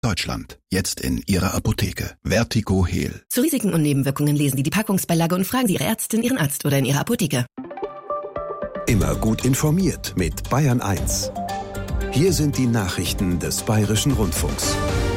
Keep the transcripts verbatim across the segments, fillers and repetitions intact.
Deutschland. Jetzt in Ihrer Apotheke. Vertigo Heal. Zu Risiken und Nebenwirkungen lesen Sie die Packungsbeilage und fragen Sie Ihre Ärztin, Ihren Arzt oder in Ihrer Apotheke. Immer gut informiert mit Bayern eins. Hier sind die Nachrichten des Bayerischen Rundfunks.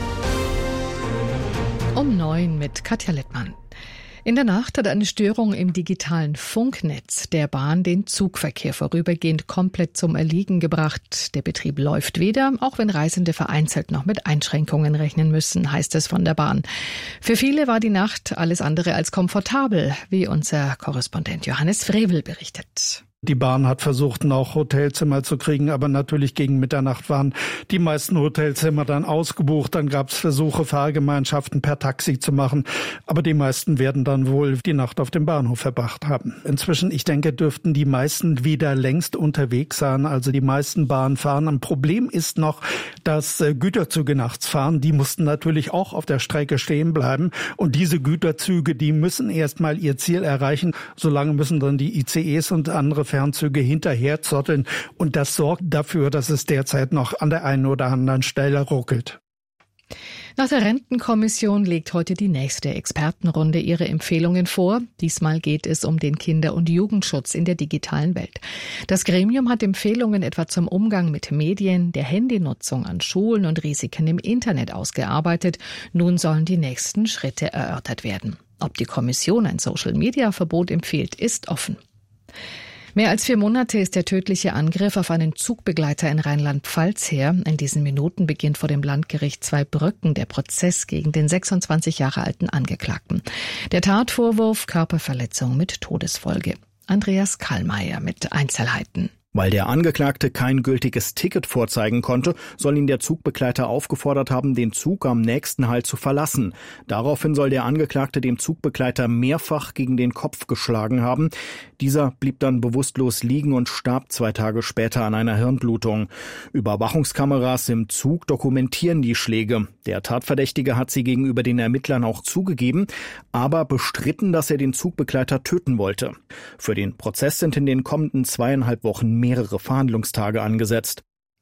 Um neun mit Katja Littmann. In der Nacht hat eine Störung im digitalen Funknetz der Bahn den Zugverkehr vorübergehend komplett zum Erliegen gebracht. Der Betrieb läuft wieder, auch wenn Reisende vereinzelt noch mit Einschränkungen rechnen müssen, heißt es von der Bahn. Für viele war die Nacht alles andere als komfortabel, wie unser Korrespondent Johannes Frevel berichtet. Die Bahn hat versucht, noch Hotelzimmer zu kriegen, aber natürlich gegen Mitternacht waren die meisten Hotelzimmer dann ausgebucht. Dann gab es Versuche, Fahrgemeinschaften per Taxi zu machen, aber die meisten werden dann wohl die Nacht auf dem Bahnhof verbracht haben. Inzwischen, ich denke, dürften die meisten wieder längst unterwegs sein, also die meisten Bahnen fahren. Ein Problem ist noch, dass Güterzüge nachts fahren. Die mussten natürlich auch auf der Strecke stehen bleiben und diese Güterzüge, die müssen erst mal ihr Ziel erreichen. Solange müssen dann die I C Es und andere Fernzüge hinterher zotteln und das sorgt dafür, dass es derzeit noch an der einen oder anderen Stelle ruckelt. Nach der Rentenkommission legt heute die nächste Expertenrunde ihre Empfehlungen vor. Diesmal geht es um den Kinder- und Jugendschutz in der digitalen Welt. Das Gremium hat Empfehlungen etwa zum Umgang mit Medien, der Handynutzung an Schulen und Risiken im Internet ausgearbeitet. Nun sollen die nächsten Schritte erörtert werden. Ob die Kommission ein Social-Media-Verbot empfiehlt, ist offen. Mehr als vier Monate ist der tödliche Angriff auf einen Zugbegleiter in Rheinland-Pfalz her. In diesen Minuten beginnt vor dem Landgericht Zweibrücken der Prozess gegen den sechsundzwanzig Jahre alten Angeklagten. Der Tatvorwurf Körperverletzung mit Todesfolge. Andreas Kallmeier mit Einzelheiten. Weil der Angeklagte kein gültiges Ticket vorzeigen konnte, soll ihn der Zugbegleiter aufgefordert haben, den Zug am nächsten Halt zu verlassen. Daraufhin soll der Angeklagte dem Zugbegleiter mehrfach gegen den Kopf geschlagen haben. Dieser blieb dann bewusstlos liegen und starb zwei Tage später an einer Hirnblutung. Überwachungskameras im Zug dokumentieren die Schläge. Der Tatverdächtige hat sie gegenüber den Ermittlern auch zugegeben, aber bestritten, dass er den Zugbegleiter töten wollte. Für den Prozess sind in den kommenden zweieinhalb Wochen mehrere Verhandlungstage angesetzt.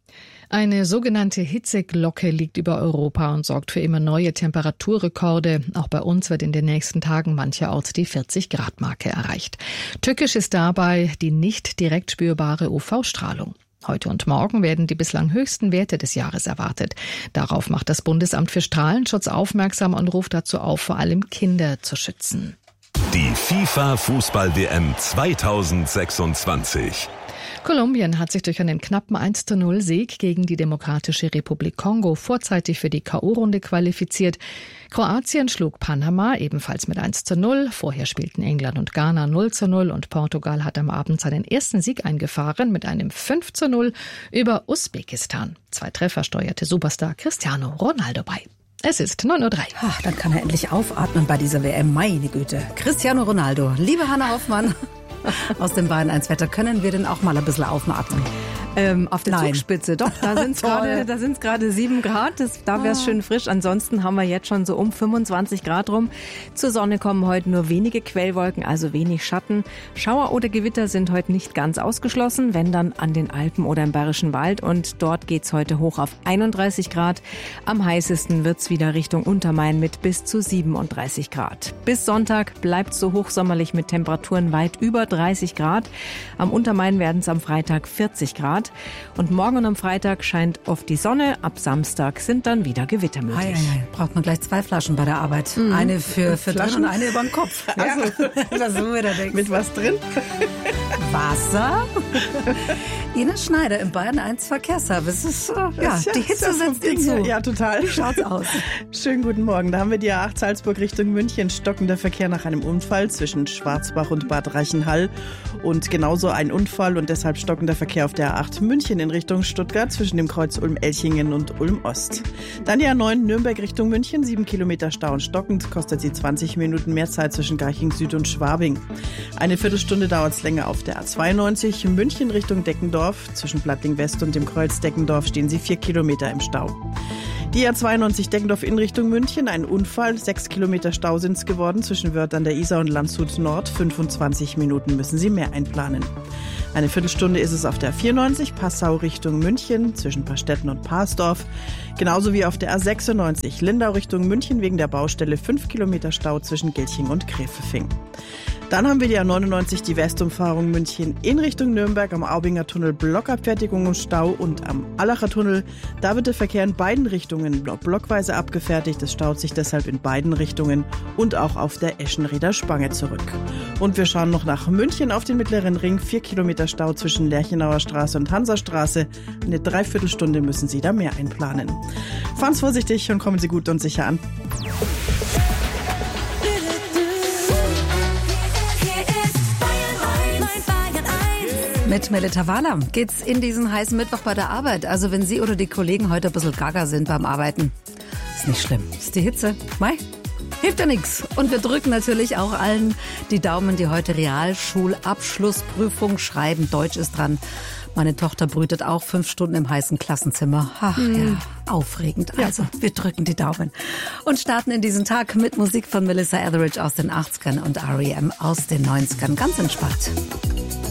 Eine sogenannte Hitzeglocke liegt über Europa und sorgt für immer neue Temperaturrekorde. Auch bei uns wird in den nächsten Tagen mancherorts die vierzig-Grad-Marke erreicht. Tückisch ist dabei die nicht direkt spürbare U V-Strahlung. Heute und morgen werden die bislang höchsten Werte des Jahres erwartet. Darauf macht das Bundesamt für Strahlenschutz aufmerksam und ruft dazu auf, vor allem Kinder zu schützen. Die FIFA-Fußball-W M zweitausendsechsundzwanzig. Kolumbien hat sich durch einen knappen eins zu null Sieg gegen die Demokratische Republik Kongo vorzeitig für die K O-Runde qualifiziert. Kroatien schlug Panama ebenfalls mit eins zu null. Vorher spielten England und Ghana null zu null und Portugal hat am Abend seinen ersten Sieg eingefahren mit einem fünf zu null über Usbekistan. Zwei Treffer steuerte Superstar Cristiano Ronaldo bei. Es ist neun Uhr drei. Ach, dann kann er endlich aufatmen bei dieser W M. Meine Güte. Cristiano Ronaldo. Liebe Hanna Hoffmann. Aus dem Bayern eins Wetter können wir denn auch mal ein bisschen aufatmen? Ähm, auf der Nein. Zugspitze, doch, da sind es gerade, da sind es gerade sieben Grad, das, da wäre es schön frisch. Ansonsten haben wir jetzt schon so um fünfundzwanzig Grad rum. Zur Sonne kommen heute nur wenige Quellwolken, also wenig Schatten. Schauer oder Gewitter sind heute nicht ganz ausgeschlossen, wenn dann an den Alpen oder im Bayerischen Wald. Und dort geht's heute hoch auf einunddreißig Grad. Am heißesten wird's wieder Richtung Untermain mit bis zu siebenunddreißig Grad. Bis Sonntag bleibt so hochsommerlich mit Temperaturen weit über dreißig Grad. Am Untermain werden es am Freitag vierzig Grad. Und morgen und am Freitag scheint oft die Sonne. Ab Samstag sind dann wieder Gewitter möglich. Ei, ei, ei. Braucht man gleich zwei Flaschen bei der Arbeit. Mhm. Eine für, für drin und eine über den Kopf. Also, das so wieder denkst. Mit was drin? Wasser. Ines Schneider im Bayern eins Verkehrsservice. Ist, äh, ja, ja, die Hitze ja, setzt hinzu. Ja, total. Wie schaut's aus? Schönen guten Morgen. Da haben wir die A acht Salzburg Richtung München. Stockender Verkehr nach einem Unfall zwischen Schwarzbach und Bad Reichenhall. Und genauso ein Unfall und deshalb stockender Verkehr auf der A acht München in Richtung Stuttgart zwischen dem Kreuz Ulm-Elchingen und Ulm-Ost. Dann die A neun Nürnberg Richtung München. Sieben Kilometer Stau und stockend. Kostet sie zwanzig Minuten mehr Zeit zwischen Garching Süd und Schwabing. Eine Viertelstunde dauert es länger auf der A zweiundneunzig München Richtung Deckendorf. Zwischen Plattling West und dem Kreuz Deckendorf stehen sie vier Kilometer im Stau. Die A zweiundneunzig Deckendorf in Richtung München, ein Unfall, sechs Kilometer Stau sind es geworden zwischen Wörth an der Isar und Landshut Nord. fünfundzwanzig Minuten müssen Sie mehr einplanen. Eine Viertelstunde ist es auf der vierundneunzig Passau Richtung München zwischen Pastetten und Parsdorf. Genauso wie auf der A sechsundneunzig Lindau Richtung München wegen der Baustelle fünf Kilometer Stau zwischen Gilching und Gräfefing. Dann haben wir die A neunundneunzig, die Westumfahrung München in Richtung Nürnberg am Aubinger Tunnel, Blockabfertigung und Stau, und am Allacher Tunnel, da wird der Verkehr in beiden Richtungen blockweise abgefertigt. Es staut sich deshalb in beiden Richtungen und auch auf der Eschenrieder Spange zurück. Und wir schauen noch nach München auf den Mittleren Ring, vier Kilometer Stau zwischen Lerchenauer Straße und Hansastraße. Eine Dreiviertelstunde müssen Sie da mehr einplanen. Fahren Sie vorsichtig und kommen Sie gut und sicher an. Mit Melita Wahler geht's in diesen heißen Mittwoch bei der Arbeit. Also wenn Sie oder die Kollegen heute ein bisschen gaga sind beim Arbeiten, ist nicht schlimm. Ist die Hitze. Mei, hilft ja nichts. Und wir drücken natürlich auch allen die Daumen, die heute Realschulabschlussprüfung schreiben. Deutsch ist dran. Meine Tochter brütet auch fünf Stunden im heißen Klassenzimmer. Ach ja, aufregend. Also, wir drücken die Daumen. Und starten in diesen Tag mit Musik von Melissa Etheridge aus den achtzigern und R E M aus den neunzigern. Ganz entspannt.